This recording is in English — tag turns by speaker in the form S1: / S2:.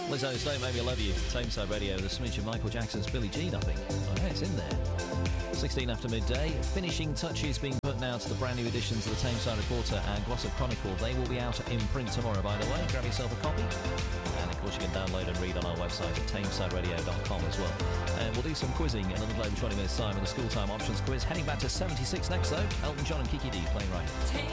S1: Lizzo's Don't Make Me Love You, Tameside Radio, the smidge of Michael Jackson's Billie Jean, I think. Oh, yeah, it's in there. 16 after midday. Finishing touches being put now to the brand new editions of the Tameside Reporter and Glossop Chronicle. They will be out in print tomorrow, by the way. Grab yourself a copy. And, of course, you can download and read on our website at tamesideradio.com as well. And we'll do some quizzing in a little over 20 minutes' time with the school time options quiz. Heading back to 76 next, though. Elton John and Kiki D playing right.